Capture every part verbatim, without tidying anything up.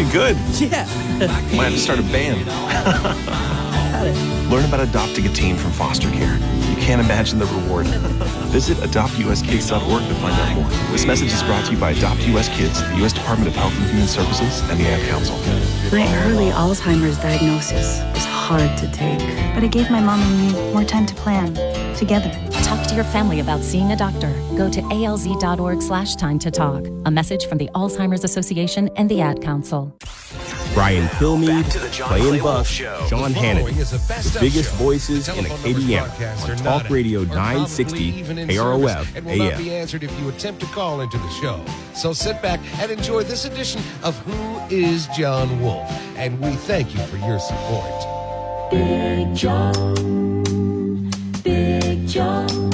Okay, good. Yeah. Might have to start a band. Got it. Learn about adopting a teen from foster care. You can't imagine the reward. Visit adopt u s kids dot org to find out more. This message is brought to you by Adopt U S Kids, the U S Department of Health and Human Services, and the Ad Council. My early Alzheimer's diagnosis was hard to take, but it gave my mom and me more time to plan, together. Talk to your family about seeing a doctor. Go to A L Z dot org slash time to talk. A message from the Alzheimer's Association and the Ad Council. Brian Kilmeade, playing Buff, Sean Hannity, the biggest voices in Acadiana on Talk Radio nine sixty K R O F and will not A be M. answered if you attempt to call into the show. So sit back and enjoy this edition of Who is John Wolf? And we thank you for your support. Big John, Big John.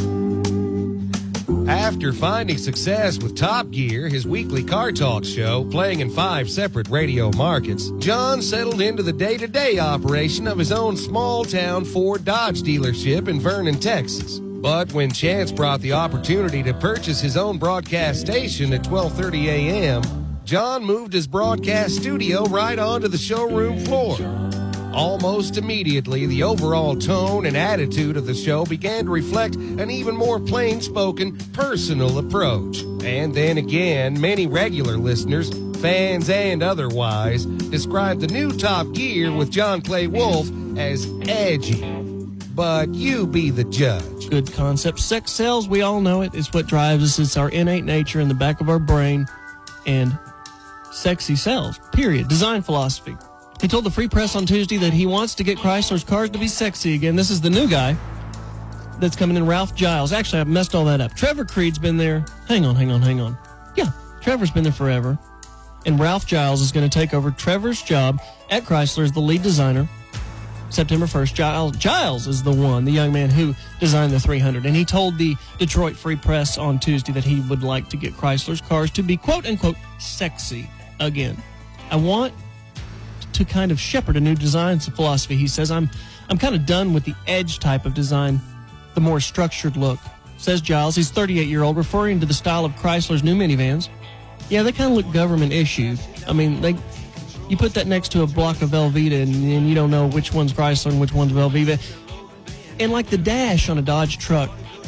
After finding success with Top Gear, his weekly car talk show, playing in five separate radio markets, John settled into the day-to-day operation of his own small-town Ford Dodge dealership in Vernon, Texas. But when chance brought the opportunity to purchase his own broadcast station at twelve thirty a.m., John moved his broadcast studio right onto the showroom floor. Almost immediately, the overall tone and attitude of the show began to reflect an even more plain-spoken, personal approach. And then again, many regular listeners, fans and otherwise, described the new Top Gear with John Clay Wolf as edgy. But you be the judge. Good concept. Sex sells, we all know it. It's what drives us. It's our innate nature in the back of our brain. And sexy sells, period. Design philosophy. He told the Free Press on Tuesday that he wants to get Chrysler's cars to be sexy again. This is the new guy that's coming in, Ralph Giles. Actually, I messed all that up. Trevor Creed's been there. Hang on, hang on, hang on. Yeah, Trevor's been there forever. And Ralph Giles is going to take over Trevor's job at Chrysler as the lead designer September first. Giles, Giles is the one, the young man who designed the three hundred. And he told the Detroit Free Press on Tuesday that he would like to get Chrysler's cars to be, quote-unquote, sexy again. I want to kind of shepherd a new design philosophy. He says, I'm I'm kind of done with the edge type of design, the more structured look, says Giles. He's thirty-eight-year-old, referring to the style of Chrysler's new minivans. Yeah, they kind of look government-issued. I mean, they you put that next to a block of Velveeta, and, and you don't know which one's Chrysler and which one's Velveeta. And like the dash on a Dodge truck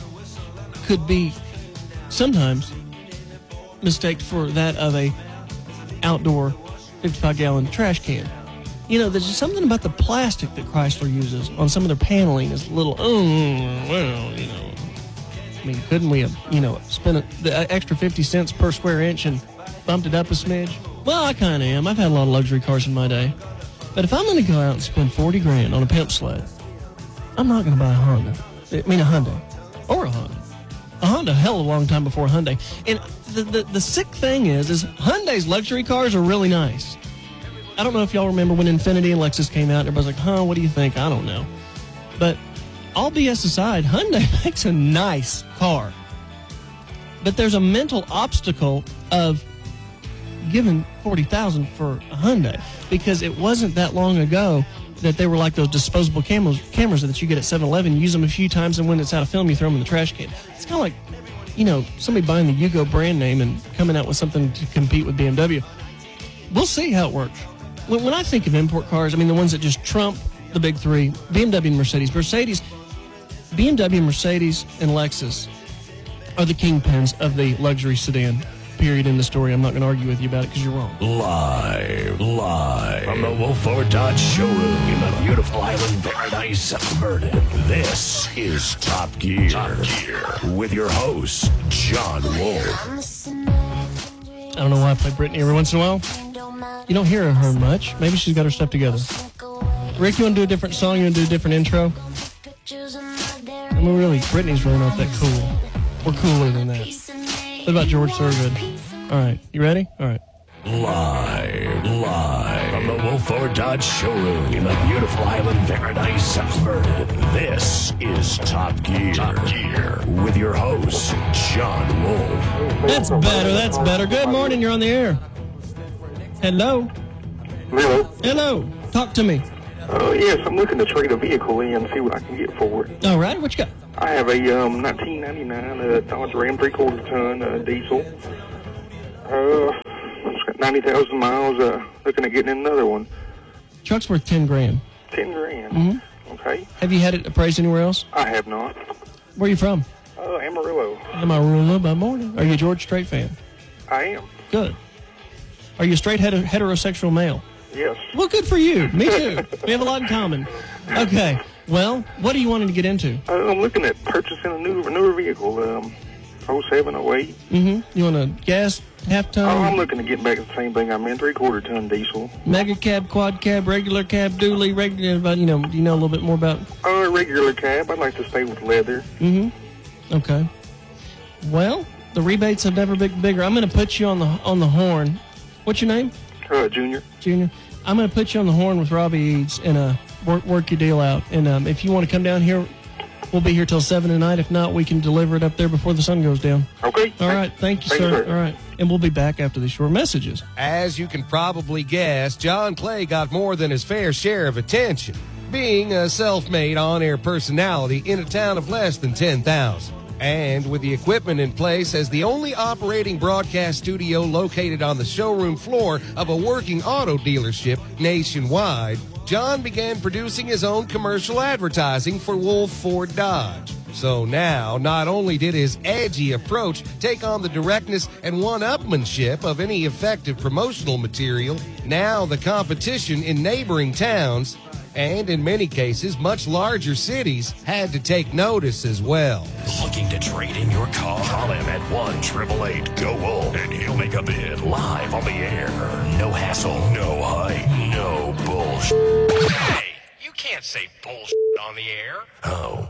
could be sometimes mistaken for that of a outdoor fifty-five gallon trash can. You know, there's just something about the plastic that Chrysler uses on some of their paneling is a little, oh, well, you know. I mean, couldn't we have, you know, spent a, the extra fifty cents per square inch and bumped it up a smidge? Well, I kind of am. I've had a lot of luxury cars in my day. But if I'm going to go out and spend forty grand on a pimp sled, I'm not going to buy a Honda. I mean, a Hyundai. Or a Honda. A Honda a hell of a long time before a Hyundai. And the, the, the sick thing is, is Hyundai's luxury cars are really nice. I don't know if y'all remember when Infiniti and Lexus came out. Everybody's like, huh, what do you think? I don't know. But all B S aside, Hyundai makes a nice car. But there's a mental obstacle of giving forty thousand dollars for a Hyundai, because it wasn't that long ago that they were like those disposable cameras, cameras that you get at seven eleven. You use them a few times, and when it's out of film, you throw them in the trash can. It's kind of like, you know, somebody buying the Yugo brand name and coming out with something to compete with B M W. We'll see how it works. When, when I think of import cars, I mean the ones that just trump the big three, B M W and Mercedes. Mercedes, B M W, Mercedes, and Lexus are the kingpins of the luxury sedan. Period in the story. I'm not going to argue with you about it because you're wrong. Live, live from the Wolf Ford Dodge showroom in the beautiful island paradise of Vernon. This is Top Gear, Top Gear with your host, John Wolf. I don't know why I play Britney every once in a while. You don't hear her much. Maybe she's got her stuff together. Rick, you want to do a different song? You want to do a different intro? I mean, really, Britney's really not that cool. We're cooler than that. What about George Thorogood? All right, you ready? All right. Live, live from the Wolf Ford Dodge showroom in the beautiful island paradise of Vernon. This is Top Gear, Top Gear with your host, John Wolf. That's better, that's better. Good morning, you're on the air. Hello? Hello? Hello, talk to me. Uh, yes, I'm looking to trade a vehicle in and see what I can get for it. All right, what you got? I have a um, nineteen ninety-nine uh, Dodge Ram three-quarter ton uh, diesel. Uh, it's got ninety thousand miles, uh, looking at getting another one. Truck's worth ten grand. ten grand? Mm-hmm. Okay. Have you had it appraised anywhere else? I have not. Where are you from? Uh, Amarillo. Amarillo by morning. Are you a George Strait fan? I am. Good. Are you a straight heter- heterosexual male? Yes. Well, good for you. Me too. We have a lot in common. Okay. Well, what are you wanting to get into? Uh, I'm looking at purchasing a new newer vehicle, um, oh seven, oh eight. Mm-hmm. You want a gas, half-ton? Oh, I'm looking to get back to the same thing I'm in, three-quarter ton diesel. Mega cab, quad cab, regular cab, dually, regular, you know, do you know a little bit more about? Uh, regular cab. I'd like to stay with leather. Mm-hmm. Okay. Well, the rebates have never been bigger. I'm going to put you on the on the horn. What's your name? Uh, Junior. Junior. I'm going to put you on the horn with Robbie Eads and uh, work work your deal out. And um, if you want to come down here, we'll be here till seven tonight. If not, we can deliver it up there before the sun goes down. Okay. All right. Thank you, Thank sir. you, sir. All right. And we'll be back after these short messages. As you can probably guess, John Clay got more than his fair share of attention, being a self-made on-air personality in a town of less than ten thousand. And with the equipment in place as the only operating broadcast studio located on the showroom floor of a working auto dealership nationwide, John began producing his own commercial advertising for Wolf Ford Dodge. So now, not only did his edgy approach take on the directness and one-upmanship of any effective promotional material, now the competition in neighboring towns, and in many cases much larger cities, had to take notice as well. Looking to trade in your car? Call him at one eight eight eight go wolf and he'll make a bid live on the air. No hassle, no hype, no bullshit. Hey, you can't say bullshit on the air. Oh,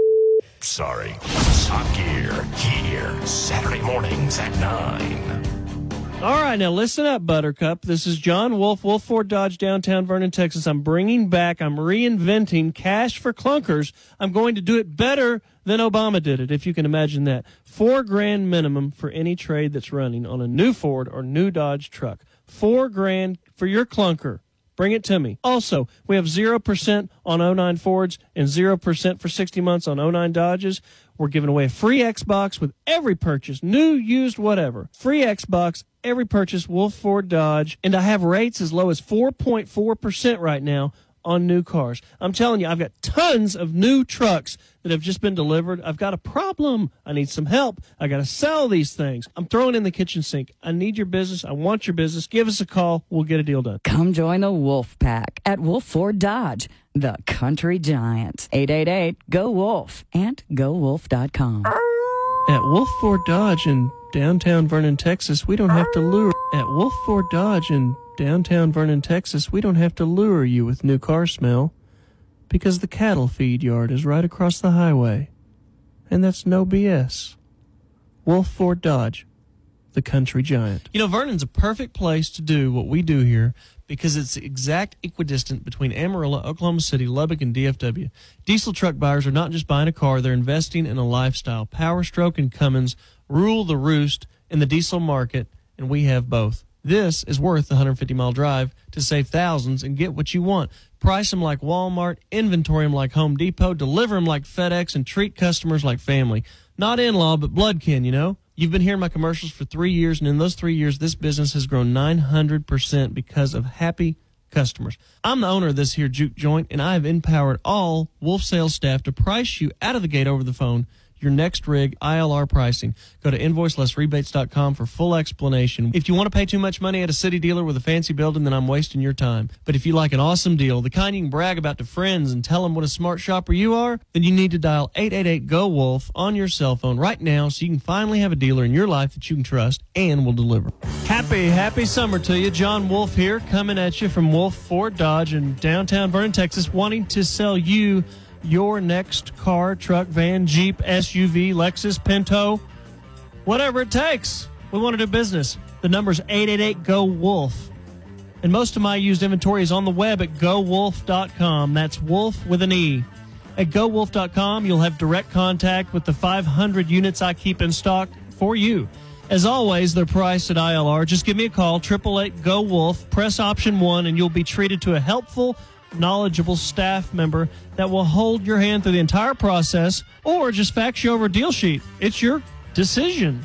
sorry. Top Gear, here, Saturday mornings at nine. All right, now listen up, Buttercup. This is John Wolf, Wolf Ford Dodge, downtown Vernon, Texas. I'm bringing back, I'm reinventing cash for clunkers. I'm going to do it better than Obama did it, if you can imagine that. Four grand minimum for any trade that's running on a new Ford or new Dodge truck. Four grand for your clunker. Bring it to me. Also, we have zero percent on oh nine Fords and zero percent for sixty months on oh nine Dodges. We're giving away a free Xbox with every purchase, new, used, whatever. Free Xbox, every purchase, Wolf Ford Dodge. And I have rates as low as four point four percent right now on new cars. I'm telling you, I've got tons of new trucks that have just been delivered. I've got a problem. I need some help. I got to sell these things. I'm throwing in the kitchen sink. I need your business. I want your business. Give us a call. We'll get a deal done. Come join the Wolf Pack at Wolf Ford Dodge, the country giants. eight eight eight go wolf and go wolf dot com. At Wolf Ford Dodge in downtown Vernon, Texas, we don't have to lure. At Wolf Ford Dodge in downtown Vernon, Texas, we don't have to lure you with new car smell because the cattle feed yard is right across the highway. And that's no B S. Wolf Ford Dodge, the country giant. You know, Vernon's a perfect place to do what we do here because it's exact equidistant between Amarillo, Oklahoma City, Lubbock, and D F W. Diesel truck buyers are not just buying a car, they're investing in a lifestyle. Power Stroke and Cummins rule the roost in the diesel market, and we have both. This is worth the one hundred fifty mile drive to save thousands and get what you want. Price them like Walmart, inventory them like Home Depot, deliver them like FedEx, and treat customers like family. Not in-law, but bloodkin, you know? You've been hearing my commercials for three years, and in those three years, this business has grown nine hundred percent because of happy customers. I'm the owner of this here juke joint, and I have empowered all Wolf sales staff to price you out of the gate over the phone your next rig I L R pricing. Go to invoice less rebates dot com for full explanation. If you want to pay too much money at a city dealer with a fancy building, then I'm wasting your time. But if you like an awesome deal, the kind you can brag about to friends and tell them what a smart shopper you are, then you need to dial eight eight eight go wolf on your cell phone right now so you can finally have a dealer in your life that you can trust and will deliver. Happy, happy summer to you. John Wolf here, coming at you from Wolf Ford Dodge in downtown Vernon, Texas, wanting to sell you your next car, truck, van, Jeep, S U V, Lexus, Pinto, whatever it takes. We want to do business. The number's eight eight eight go wolf. And most of my used inventory is on the web at go wolf dot com. That's wolf with an E. At go wolf dot com, you'll have direct contact with the five hundred units I keep in stock for you. As always, they're priced at I L R. Just give me a call, eight eight eight go wolf. Press option one, and you'll be treated to a helpful, knowledgeable staff member that will hold your hand through the entire process or just fax you over a deal sheet. It's your decision.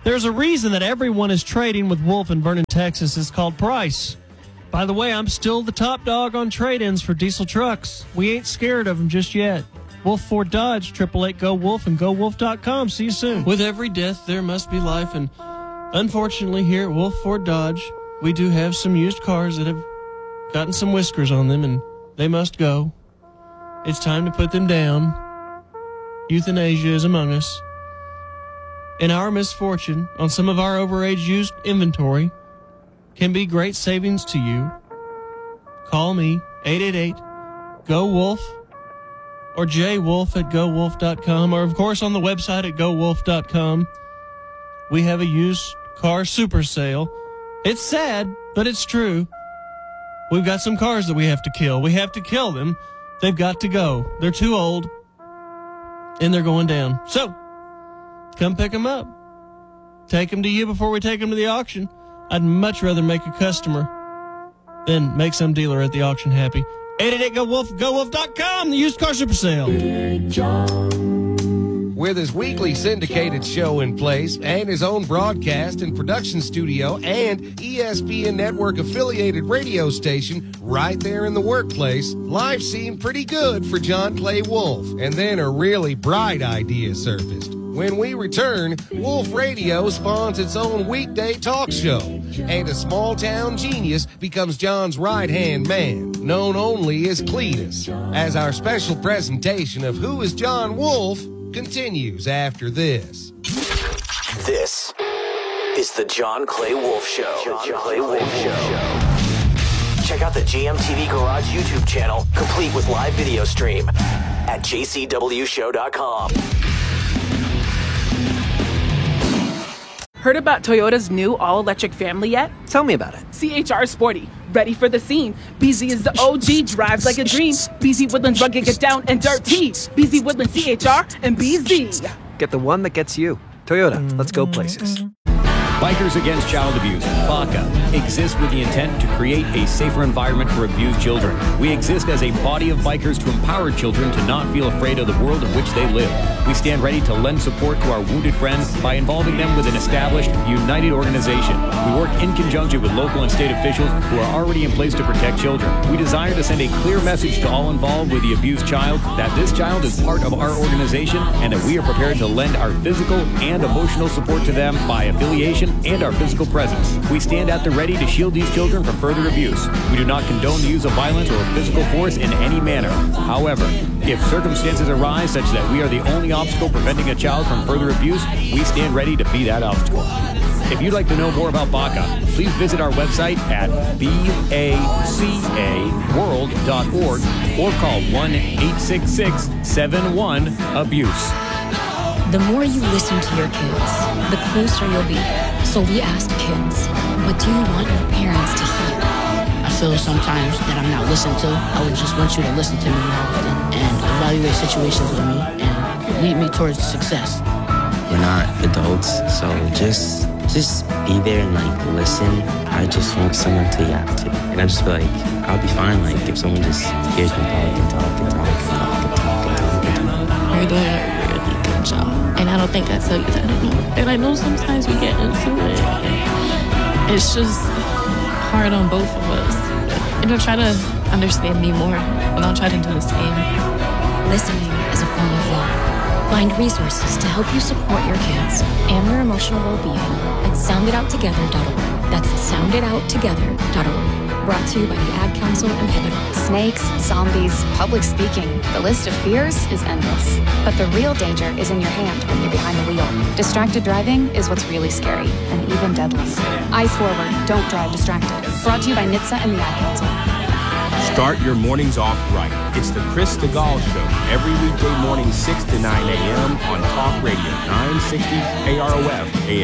There's a reason that everyone is trading with Wolf in Vernon, Texas. It's called price. By the way, I'm still the top dog on trade-ins for diesel trucks. We ain't scared of them just yet. Wolf Ford Dodge, eight eight eight, G O Wolf, and go wolf dot com. See you soon. With every death, there must be life, and unfortunately here at Wolf Ford Dodge, we do have some used cars that have gotten some whiskers on them, and they must go. It's time to put them down. Euthanasia is among us. And our misfortune on some of our overage used inventory can be great savings to you. Call me, eight eight eight, G O Wolf, or j wolf at go wolf dot com, or of course on the website at go wolf dot com. We have a used car super sale. It's sad, but it's true. We've got some cars that we have to kill. We have to kill them. They've got to go. They're too old, and they're going down. So, come pick them up. Take them to you before we take them to the auction. I'd much rather make a customer than make some dealer at the auction happy. eight eight eight, G O Wolf, go wolf dot com, the used car super sale. Big John. With his weekly syndicated show in place and his own broadcast and production studio and E S P N Network affiliated radio station right there in the workplace, life seemed pretty good for John Clay Wolf. And then a really bright idea surfaced. When we return, Wolf Radio spawns its own weekday talk show, and a small-town genius becomes John's right-hand man, known only as Cletus, as our special presentation of Who is John Wolf continues after this. This is the John Clay Wolf Show. John Clay Wolf Show. Check out the J M T V Garage YouTube channel, complete with live video stream at j c w show dot com. Heard about Toyota's new all-electric family yet? Tell me about it. C H R Sporty, ready for the scene. B Z is the O G, drives like a dream. B Z Woodlands rugged, get down and dirty. B Z Woodlands C H R and B Z. Get the one that gets you. Toyota, let's go places. Bikers Against Child Abuse, BACA, exists with the intent to create a safer environment for abused children. We exist as a body of bikers to empower children to not feel afraid of the world in which they live. We stand ready to lend support to our wounded friends by involving them with an established, united organization. We work in conjunction with local and state officials who are already in place to protect children. We desire to send a clear message to all involved with the abused child that this child is part of our organization and that we are prepared to lend our physical and emotional support to them by affiliation and our physical presence. We stand at the ready to shield these children from further abuse. We do not condone the use of violence or physical force in any manner. However, if circumstances arise such that we are the only obstacle preventing a child from further abuse, we stand ready to be that obstacle. If you'd like to know more about BACA, please visit our website at baca world dot org or call one eight six six seven one abuse. The more you listen to your kids, the closer you'll be. So we asked kids, what do you want your parents to hear? I feel sometimes that I'm not listened to. I would just want you to listen to me more often and evaluate situations with me and lead me towards success. We're not adults, so just just be there and like listen. I just want someone to yap to. And I just feel like I'll be fine like if someone just hears me talk and talk and talk and talk and talk and talk and talk. You're doing a really good job. And I don't think I tell you that enough. And I know sometimes we get into it. It's just hard on both of us. And you'll try to understand me more, and I'll try to do the same. Listening is a form of love. Find resources to help you support your kids and their emotional well-being at sound it out together dot org. That's sound it out together dot org. Brought to you by the Ad Council and Pentagon. Snakes, zombies, public speaking. The list of fears is endless. But the real danger is in your hand when you're behind the wheel. Distracted driving is what's really scary and even deadly. Eyes forward, don't drive distracted. Brought to you by N H T S A and the Ad Council. Start your mornings off right. It's the Chris DeGaulle Show every weekday morning, six to nine a.m. on Talk Radio nine sixty A R O F A